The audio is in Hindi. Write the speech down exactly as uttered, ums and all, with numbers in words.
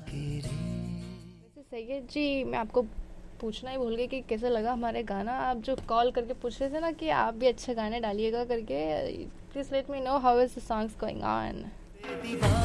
वैसे सैयद जी, मैं आपको पूछना ही भूल गई कि कैसा लगा हमारे गाना। आप जो कॉल करके पूछ रहे थे ना कि आप भी अच्छे गाने डालिएगा करके, please let me know how is the songs going on.